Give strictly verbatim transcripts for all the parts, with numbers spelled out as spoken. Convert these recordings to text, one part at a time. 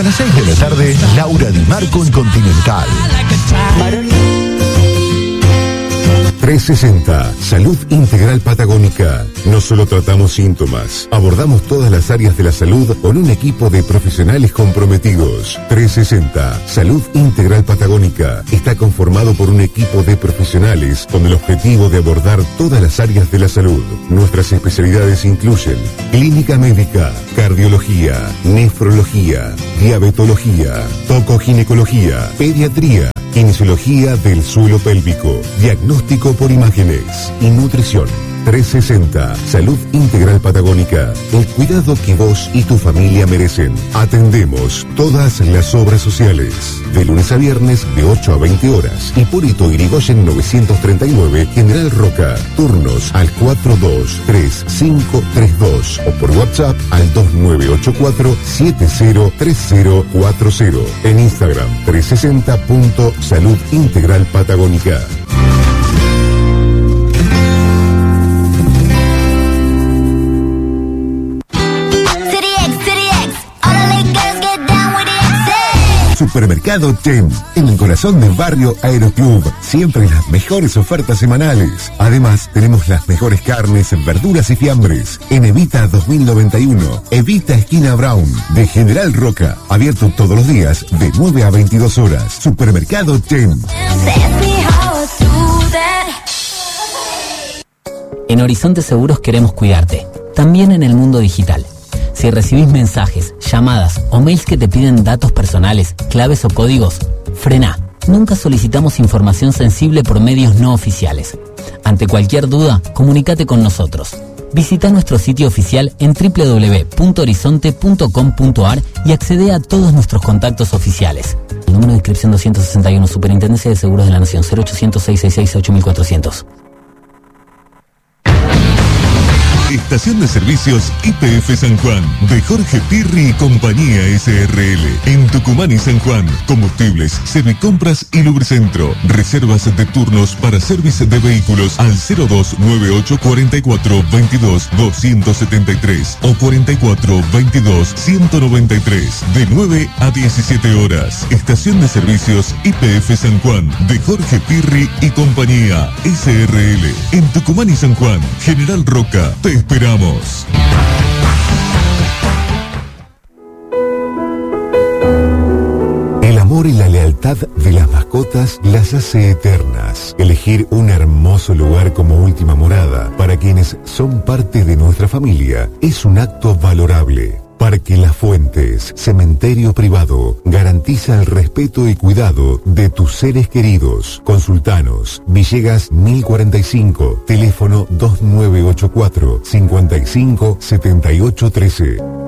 Hasta las seis de la tarde, Laura Di Marco en Continental. trescientos sesenta, Salud Integral Patagónica. No solo tratamos síntomas, abordamos todas las áreas de la salud con un equipo de profesionales comprometidos. trescientos sesenta, Salud Integral Patagónica. Está conformado por un equipo de profesionales con el objetivo de abordar todas las áreas de la salud. Nuestras especialidades incluyen clínica médica, cardiología, nefrología, diabetología, tocoginecología, pediatría, kinesiología del suelo pélvico, diagnóstico por imágenes y nutrición. trescientos sesenta, Salud Integral Patagónica. El cuidado que vos y tu familia merecen. Atendemos todas las obras sociales. De lunes a viernes de ocho a veinte horas. Hipólito Yrigoyen novecientos treinta y nueve, General Roca. Turnos al cuatro dos tres cinco tres dos o por WhatsApp al dos nueve ocho cuatro siete cero tres cero cuatro cero. En Instagram trescientos sesenta punto salud integral patagónica. Supermercado Chem, en el corazón del barrio Aeroclub. Siempre las mejores ofertas semanales. Además, tenemos las mejores carnes, verduras y fiambres. En Evita dos mil noventa y uno, Evita esquina Brown, de General Roca. Abierto todos los días, de nueve a veintidós horas. Supermercado Chem. En Horizonte Seguros queremos cuidarte, también en el mundo digital. Si recibís mensajes, llamadas o mails que te piden datos personales, claves o códigos, frená. Nunca solicitamos información sensible por medios no oficiales. Ante cualquier duda, comunícate con nosotros. Visita nuestro sitio oficial en doble u doble u doble u punto horizonte punto com punto a r y accede a todos nuestros contactos oficiales. El número de inscripción doscientos sesenta y uno, Superintendencia de Seguros de la Nación, cero ochocientos, seiscientos sesenta y seis, ocho mil cuatrocientos. Estación de Servicios Y P F San Juan, de Jorge Pirri y Compañía S R L. En Tucumán y San Juan, combustibles, servicompras y lubricentro. Reservas de turnos para servicio de vehículos al cero dos nueve ocho cuatro cuatro veintidós doscientos setenta y tres o cuarenta y cuatro veintidós ciento noventa y tres, de nueve a diecisiete horas. Estación de Servicios Y P F San Juan, de Jorge Pirri y Compañía S R L. En Tucumán y San Juan, General Roca, te esperamos. El amor y la lealtad de las mascotas las hace eternas. Elegir un hermoso lugar como última morada para quienes son parte de nuestra familia es un acto valorable. Parque Las Fuentes, cementerio privado, garantiza el respeto y cuidado de tus seres queridos. Consultanos, Villegas mil cuarenta y cinco, teléfono dos nueve ocho cuatro, cinco cinco, siete ocho uno tres.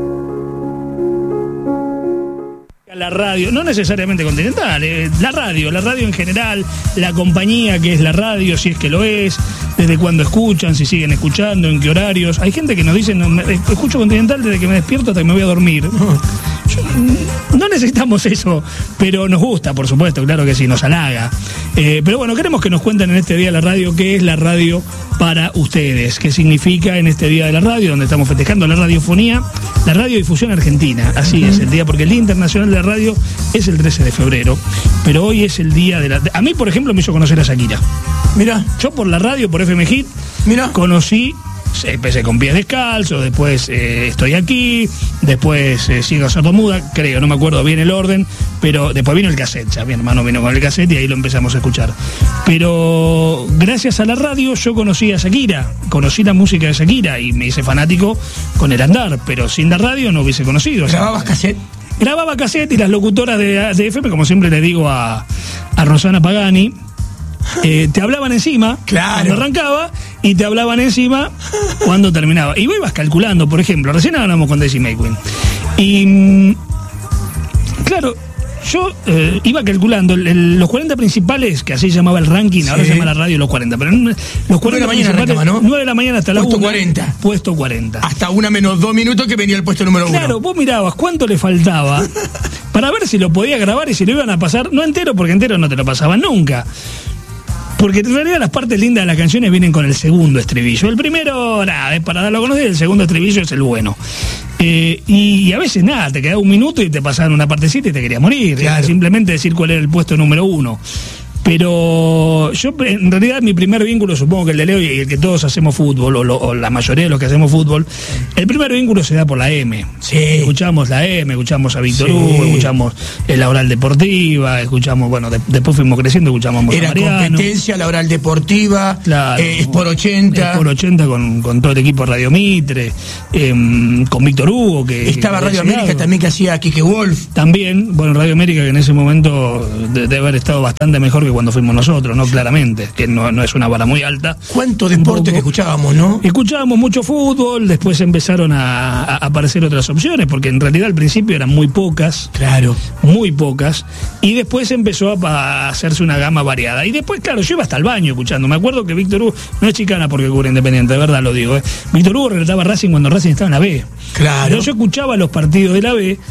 La radio, no necesariamente Continental, eh, la radio, la radio en general, la compañía que es la radio, si es que lo es, desde cuándo escuchan, si siguen escuchando, en qué horarios. Hay gente que nos dice, no, me, escucho Continental desde que me despierto hasta que me voy a dormir. Yo, no necesitamos eso, pero nos gusta, por supuesto, claro que sí, nos halaga. Eh, pero bueno, queremos que nos cuenten en este día de la radio qué es la radio para ustedes, qué significa en este día de la radio, donde estamos festejando la radiofonía, la radiodifusión argentina. Así es el día, porque el Día Internacional de la Radio es el trece de febrero, pero hoy es el día de la... A mí, por ejemplo, me hizo conocer a Shakira. Mira, yo por la radio, por F M Hit, mira, conocí... Empecé con Pies Descalzos, después eh, Estoy Aquí, después eh, Ciega Sordomuda, creo, no me acuerdo bien el orden, pero después vino el cassette, ya mi hermano vino con el cassette y ahí lo empezamos a escuchar. Pero gracias a la radio yo conocí a Shakira, conocí la música de Shakira y me hice fanático con el andar, pero sin la radio no hubiese conocido. ¿Grababas cassette? Grababa cassette y las locutoras de, de F M, como siempre le digo a, a Rosana Pagani, Eh, te hablaban encima, claro, cuando arrancaba, y te hablaban encima cuando terminaba. Y vos ibas calculando, por ejemplo, recién hablamos con Daisy Mayquin. Y claro, yo eh, iba calculando el, el, los cuarenta principales, que así llamaba el ranking, sí, ahora se llama la radio los cuarenta, pero en, los cuarenta principales, ¿no? nueve de la mañana hasta la puesto una, cuarenta. Puesto cuarenta. Hasta una menos dos minutos que venía el puesto número uno. Claro, vos mirabas cuánto le faltaba para ver si lo podía grabar y si lo iban a pasar, no entero, porque entero no te lo pasaban nunca. Porque en realidad las partes lindas de las canciones vienen con el segundo estribillo. El primero, nada, es para darlo a conocer, el segundo estribillo es el bueno. Eh, y, y a veces nada, te quedaba un minuto y te pasaban una partecita y te querías morir. Claro. Era simplemente decir cuál era el puesto número uno. Pero yo, en realidad, mi primer vínculo, supongo que el de Leo y el que todos hacemos fútbol, o, lo, o la mayoría de los que hacemos fútbol, el primer vínculo se da por la M. Sí. Escuchamos la M, escuchamos a Víctor Sí. Hugo, escuchamos la Oral Deportiva, escuchamos, bueno, de, después fuimos creciendo, escuchamos a Moza Era Mariano. competencia, la oral deportiva, Claro. eh, Sport ochenta. Sport ochenta con, con todo el equipo de Radio Mitre, eh, con Víctor Hugo, que Estaba que Radio había América llegado. también, que hacía Quique Wolf. También, bueno, Radio América, que en ese momento de- debe haber estado bastante mejor que cuando fuimos nosotros, ¿no? Claramente, que no, no es una vara muy alta. ¿Cuánto deporte poco. que escuchábamos, no? Escuchábamos mucho fútbol, después empezaron a, a aparecer otras opciones, porque en realidad al principio eran muy pocas, Claro. muy pocas, y después empezó a, a hacerse una gama variada. Y después, claro, yo iba hasta el baño escuchando. Me acuerdo que Víctor Hugo, no es chicana porque cubre Independiente, de verdad lo digo, ¿eh? Víctor Hugo relataba Racing cuando Racing estaba en la B. Claro. Pero yo escuchaba los partidos de la B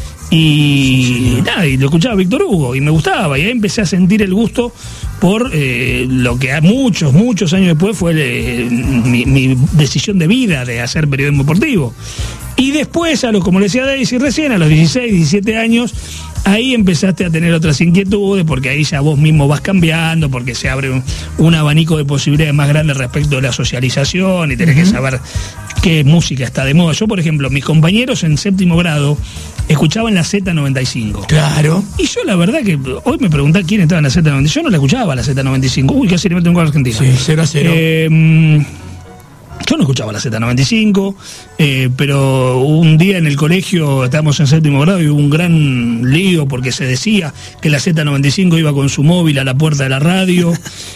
y nada, y lo escuchaba Víctor Hugo y me gustaba, y ahí empecé a sentir el gusto por eh, lo que a muchos, muchos años después fue eh, mi, mi decisión de vida de hacer periodismo deportivo. Y después, a los, como le decía Daisy recién, a los dieciséis, diecisiete años, ahí empezaste a tener otras inquietudes, porque ahí ya vos mismo vas cambiando, porque se abre un, un abanico de posibilidades más grande respecto de la socialización y tenés uh-huh. que saber qué música está de moda. Yo, por ejemplo, mis compañeros en séptimo grado escuchaban la Z noventa y cinco. Claro. Y yo la verdad que hoy me preguntás quién estaba en la Z noventa y cinco. Yo no la escuchaba la Z noventa y cinco. Uy, casi le meto un gol a Argentina. Sí, cero a cero. Eh, yo no escuchaba la Z noventa y cinco, eh, pero un día en el colegio, estábamos en séptimo grado y hubo un gran lío porque se decía que la Z noventa y cinco iba con su móvil a la puerta de la radio.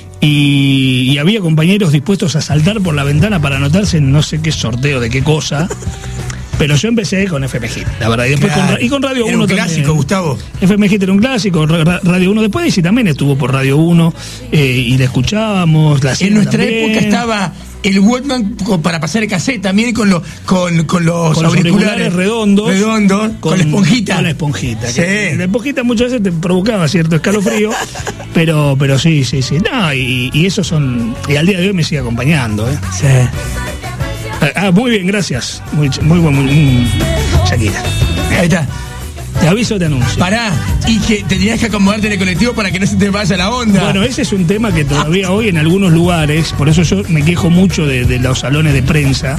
Y, y había compañeros dispuestos a saltar por la ventana para anotarse en no sé qué sorteo de qué cosa. Pero yo empecé con F M Hit, la verdad. Y después Claro. con, y con Radio Era uno un clásico, también. Gustavo. F M Hit era un clásico, Ra- Radio uno después, y sí, también estuvo por Radio uno, eh, y la escuchábamos. La En nuestra también. época estaba el Walkman con- para pasar el cassette también con, lo, con, con los Con los auriculares redondos, redondos con, la esponjita. Con la esponjita. Sí. Que la esponjita muchas veces te provocaba cierto escalofrío, pero pero sí, sí, sí. No, y, y eso son. Y al día de hoy me sigue acompañando, ¿eh? Sí. Ah, muy bien, gracias. Muy, muy buen. Muy, mm, Shakira. Ahí está. Te aviso, te anuncio. Pará, y que tenías que acomodarte en el colectivo para que no se te vaya la onda. Bueno, ese es un tema que todavía hoy en algunos lugares, por eso yo me quejo mucho de, de los salones de prensa,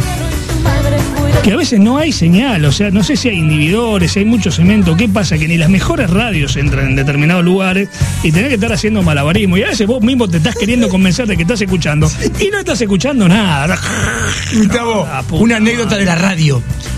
que a veces no hay señal, o sea, no sé si hay inhibidores, si hay mucho cemento. ¿Qué pasa? Que ni las mejores radios entran en determinados lugares y tenés que estar haciendo malabarismo. Y a veces vos mismo te estás queriendo convencer de que estás escuchando y no estás escuchando nada. Gustavo, Ah, puta una anécdota de la radio.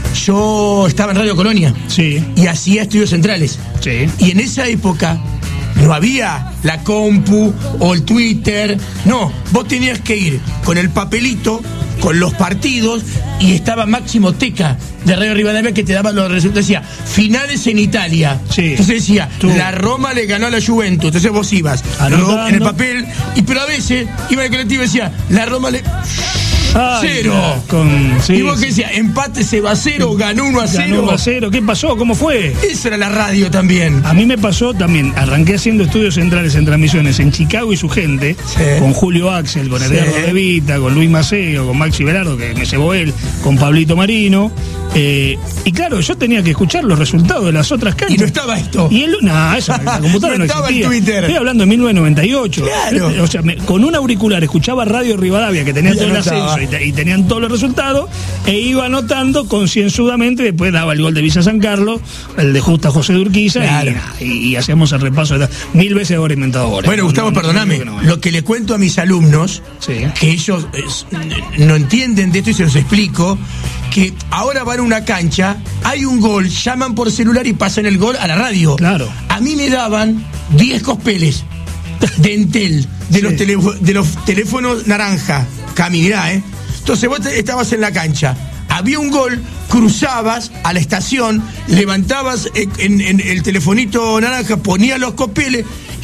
Yo estaba en Radio Colonia Sí, y hacía estudios centrales. sí. Y en esa época no había la compu o el Twitter. No, vos tenías que ir con el papelito, con los partidos, y estaba Máximo Teca de Radio Rivadavia que te daba los resultados. Decía, finales en Italia. Sí. Entonces decía, Tú. la Roma le ganó a la Juventus. Entonces vos ibas Anotando. ro- en el papel, y pero a veces iba en el colectivo y decía, la Roma le... Ay, Cero. Con, sí, y vos sí. que decías, empate se va a cero, ganó uno a Ganó cero. uno a cero. ¿Qué pasó? ¿Cómo fue? Esa era la radio también. A mí me pasó también, arranqué haciendo estudios centrales en transmisiones en Chicago y su gente, Sí. con Julio Axel, con Sí. Eduardo De Vita, con Luis Maceo, con Maxi Velardo, que me llevó él, con Pablito Marino. Eh, y claro, yo tenía que escuchar los resultados de las otras canchas. Y no estaba esto. Y él, no, eso, la computadora No no, estaba en existía. Twitter. Estoy hablando de mil novecientos noventa y ocho. Claro. O sea, me- con un auricular escuchaba Radio Rivadavia, que tenía Y todo el anotaba. ascenso y, te- y tenían todos los resultados, e iba anotando concienzudamente. Después daba el gol de Villa San Carlos, el de Justa José de Urquiza, Claro. y, y, y hacíamos el repaso. De, mil veces habré inventado goles. Bueno, Gustavo, No, no, perdóname. no, no, no. Lo que le cuento a mis alumnos, Sí. que ellos eh, no entienden de esto y se los explico, que ahora van a una cancha, hay un gol, llaman por celular y pasan el gol a la radio. Claro. A mí me daban diez cospeles de Entel, de, Sí. los, telefo- de los teléfonos naranja. Cami, mirá, ¿eh? Entonces vos te- estabas en la cancha, había un gol, cruzabas a la estación, levantabas en, en- en el telefonito naranja, ponías los copeles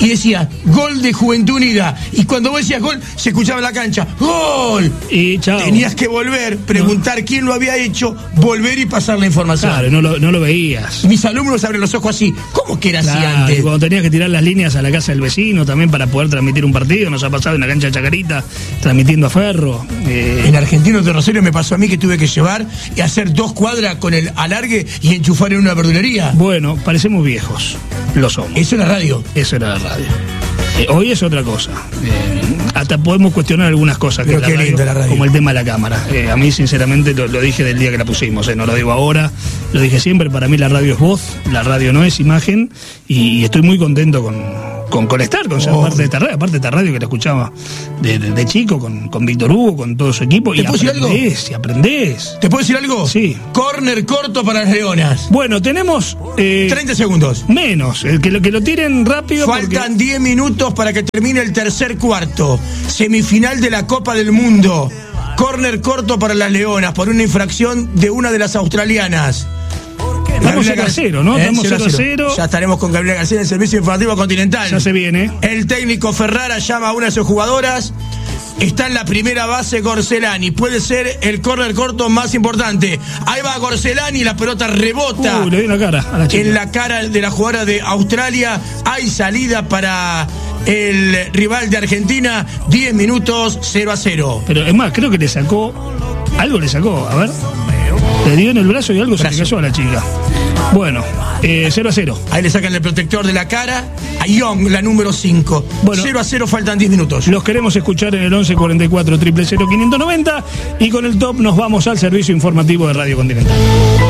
y decía gol de Juventud Unida. Y cuando vos decías gol, se escuchaba en la cancha, ¡gol! Y chao. Tenías que volver, preguntar no. quién lo había hecho, volver y pasar la información. Claro, no lo, no lo veías. Mis alumnos abren los ojos así. ¿Cómo que era claro, así antes? Y cuando tenías que tirar las líneas a la casa del vecino también para poder transmitir un partido, nos ha pasado en la cancha de Chacarita, transmitiendo a Ferro. Eh... En Argentinos de Rosario me pasó a mí que tuve que llevar y hacer dos cuadras con el alargue y enchufar en una verdulería. Bueno, parecemos viejos, lo somos. Eso era radio. Eso era la radio. Eh, hoy es otra cosa. Eh, hasta podemos cuestionar algunas cosas que Pero qué la radio, lindo la radio. Como el tema de la cámara. Eh, a mí, sinceramente, lo, lo dije del día que la pusimos. Eh, no lo digo ahora, lo dije siempre. Para mí la radio es voz, la radio no es imagen. Y, y estoy muy contento con, con, con estar, con ser oh. parte de esta radio. Aparte de esta radio que la escuchaba de, de, de chico, con, con Víctor Hugo, con todo su equipo. ¿Te y puedo decir algo? Y aprendés. ¿Te puedo decir algo? Sí. Corner corto para las Leonas. Bueno, tenemos... Eh, treinta segundos. Menos. El que lo, que lo tiren rápido. Faltan porque... diez minutos para que termine el tercer cuarto. Semifinal de la Copa del Mundo. Corner corto para las Leonas por una infracción de una de las australianas. Estamos cero a cero, ¿no? Estamos cero a cero. Ya estaremos con Gabriela García en el Servicio Informativo Continental. Ya se viene. El técnico Ferrara llama a una de sus jugadoras. Está en la primera base Gorcelani. Puede ser el córner corto más importante. Ahí va Gorcelani, la pelota rebota. Uh, le dio en la cara a la chica. En la cara de la jugadora de Australia. Hay salida para el rival de Argentina. diez minutos, cero a cero. Pero es más, creo que le sacó. Algo le sacó, a ver. Le dio en el brazo y algo brazo. Se le cayó a la chica. Bueno, eh, cero a cero. Ahí le sacan el protector de la cara a Young, la número cinco. Bueno, cero a cero, faltan diez minutos. Los queremos escuchar en el once cuarenta y cuatro, cero cero cero, quinientos noventa. Y con el top nos vamos al servicio informativo de Radio Continental.